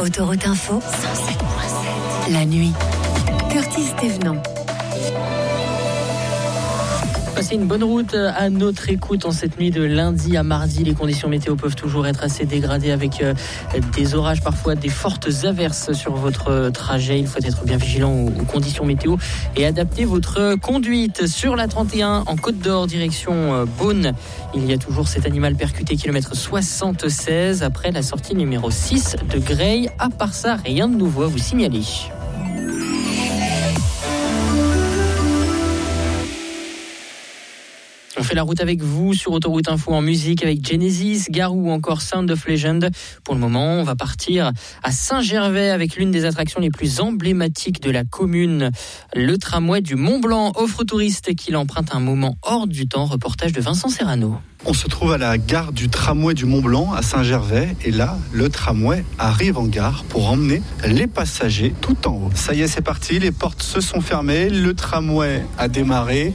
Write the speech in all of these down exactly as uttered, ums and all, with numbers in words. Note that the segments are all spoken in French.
Autoroute Info, cent sept virgule sept. La nuit. Curtis Thévenant. Passez une bonne route à notre écoute en cette nuit de lundi à mardi. Les conditions météo peuvent toujours être assez dégradées avec euh, des orages, parfois des fortes averses sur votre trajet. Il faut être bien vigilant aux, aux conditions météo et adapter votre conduite. Sur la trente et un en Côte d'Or, direction euh, Beaune, il y a toujours cet animal percuté, kilomètre soixante-seize, après la sortie numéro six de Greil. À part ça, rien de nouveau à vous signaler. On fait la route avec vous sur Autoroute Info en musique avec Genesis, Garou ou encore Sound of Legend. Pour le moment, on va partir à Saint-Gervais avec l'une des attractions les plus emblématiques de la commune. Le tramway du Mont-Blanc offre aux touristes qui l'empruntent un moment hors du temps. Reportage de Vincent Serrano. On se trouve à la gare du tramway du Mont-Blanc à Saint-Gervais et là, le tramway arrive en gare pour emmener les passagers tout en haut. Ça y est, c'est parti, les portes se sont fermées, le tramway a démarré.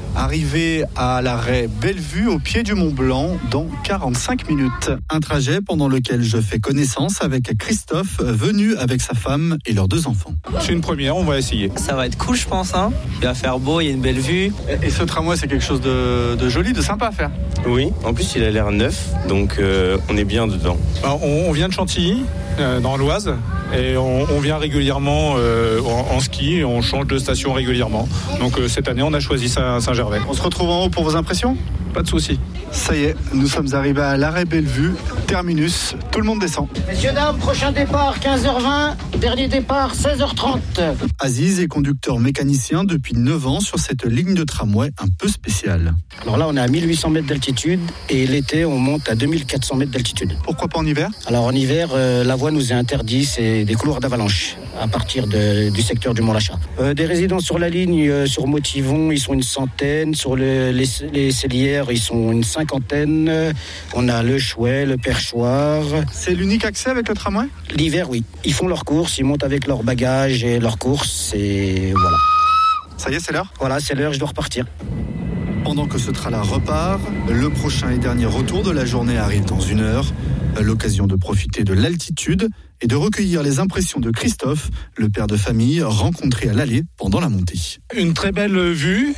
Arrivé à l'arrêt Bellevue au pied du Mont-Blanc dans quarante-cinq minutes. Un trajet pendant lequel je fais connaissance avec Christophe, venu avec sa femme et leurs deux enfants. C'est une première, on va essayer. Ça va être cool, je pense. Hein. Il va faire beau, il y a une belle vue. Et ce tramway, c'est quelque chose de, de joli, de sympa à faire. Oui, en plus il a l'air neuf, donc euh, on est bien dedans. Alors, on, on vient de Chantilly, euh, dans l'Oise, et on, on vient régulièrement euh, en, en ski, et on change de station régulièrement. Donc euh, cette année, on a choisi Saint- Saint-Gervais. On se retrouve en haut pour vos impressions ? Pas de souci. Ça y est, nous sommes arrivés à l'arrêt Bellevue, terminus, tout le monde descend. Messieurs, dames, prochain départ quinze heures vingt, dernier départ seize heures trente. Aziz est conducteur mécanicien depuis neuf ans sur cette ligne de tramway un peu spéciale. Alors là, on est à mille huit cents mètres d'altitude et l'été, on monte à deux mille quatre cents mètres d'altitude. Pourquoi pas en hiver ? Alors en hiver, euh, la voie nous est interdite, c'est des couloirs d'avalanche à partir de, du secteur du Mont-Lachat. Euh, des résidents sur la ligne, euh, sur Motivon, ils sont une centaine. Sur le, les, les Célières, ils sont une cinquantaine. On a le Chouet, le Perchoir. C'est l'unique accès avec le tramway ? L'hiver, oui. Ils font leurs courses, ils montent avec leurs bagages et leurs courses et voilà. Ça y est, c'est l'heure ? Voilà, c'est l'heure, je dois repartir. Pendant que ce tralala repart, le prochain et dernier retour de la journée arrive dans une heure. L'occasion de profiter de l'altitude et de recueillir les impressions de Christophe, le père de famille rencontré à l'allée pendant la montée. Une très belle vue,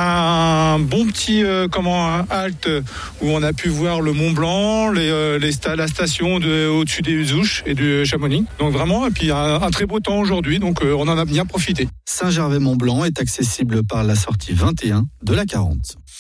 un bon petit euh, comment halte où on a pu voir le Mont Blanc, les, euh, les sta- la station de, au-dessus des Ouches et du Chamonix. Donc vraiment, et puis un, un très beau temps aujourd'hui, donc euh, on en a bien profité. Saint-Gervais-Mont-Blanc est accessible par la sortie vingt et un de la quarante.